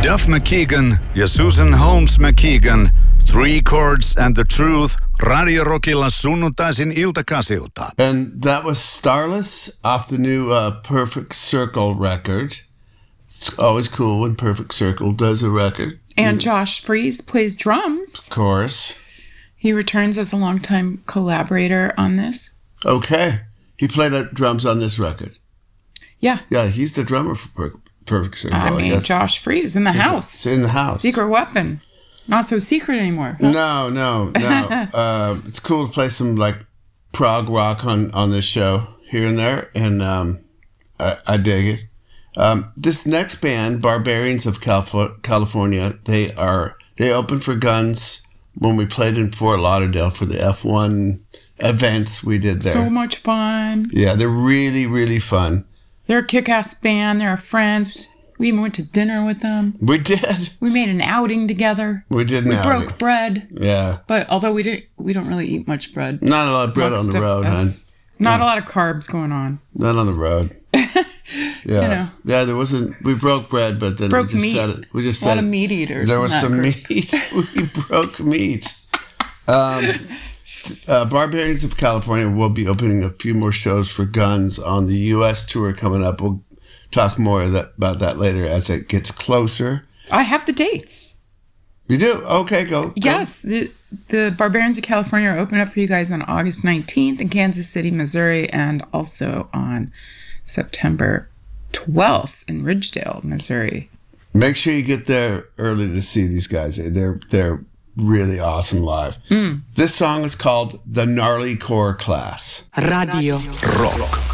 Duff McKagan ja Susan Holmes McKagan, Three Chords and the Truth, Radio Rockilla sunnuntaisin iltakasilta. And that was Starless off the new Perfect Circle record. It's always cool when Perfect Circle does a record. And Josh Freese plays drums. Of course. He returns as a longtime collaborator on this. Okay. He played drums on this record. Yeah. Yeah, he's the drummer for Perfect Circle. I mean, Josh Freese in the house. It's in the house. Secret weapon. Not so secret anymore. No. It's cool to play some like prog rock on this show here and there, and I dig it. This next band, Barbarians of California, they opened for Guns when we played in Fort Lauderdale for the F1 events we did there. So much fun. Yeah, they're really, really fun. They're a kick-ass band. They're our friends. We even went to dinner with them. We did. We made an outing together. We did. We broke bread. Yeah. But although we don't really eat much bread. Not a lot of bread on the road, hon. Not a lot of carbs going on. Not on the road. Yeah. Yeah, there wasn't. We broke bread, but then we just said it. We just said a lot of meat eaters. There was some meat. We broke meat. Barbarians of California will be opening a few more shows for Guns on the U.S. tour coming up. We'll talk more about that later as it gets closer. I have the dates. You do? Okay, go. Yes. The Barbarians of California are opening up for you guys on August 19th in Kansas City, Missouri, and also on September 12th in Ridgedale, Missouri. Make sure you get there early to see these guys. They're really awesome live. This song is called The Gnarly Core Class. Radio Rock.